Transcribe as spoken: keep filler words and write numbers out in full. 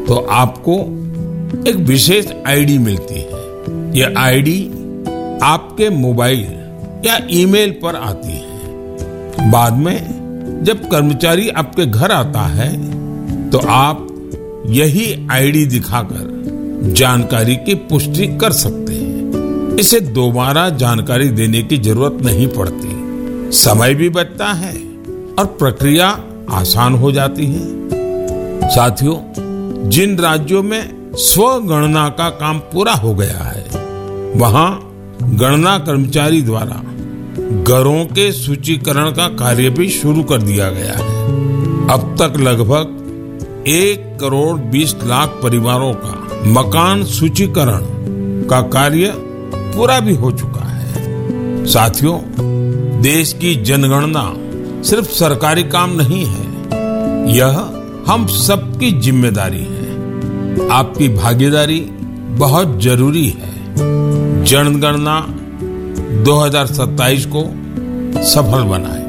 तो आपको एक विशेष आईडी मिलती है। ये आईडी आपके मोबाइल या ईमेल पर आती है। बाद में जब कर्मचारी आपके घर आता है तो आप यही आईडी दिखाकर जानकारी की पुष्टि कर सकते हैं। इसे दोबारा जानकारी देने की जरूरत नहीं पड़ती, समय भी बचता है और प्रक्रिया आसान हो जाती है। साथियों, जिन राज्यों में स्वगणना का काम पूरा हो गया है, वहां गणना कर्मचारी द्वारा घरों के सूचीकरण का कार्य भी शुरू कर दिया गया है। अब तक लगभग एक करोड़ बीस लाख परिवारों का मकान सूचीकरण का कार्य पूरा भी हो चुका है। साथियों, देश की जनगणना सिर्फ सरकारी काम नहीं है, यह हम सबकी जिम्मेदारी है। आपकी भागीदारी बहुत जरूरी है। जनगणना दो हज़ार सत्ताईस को सफल बनाएं।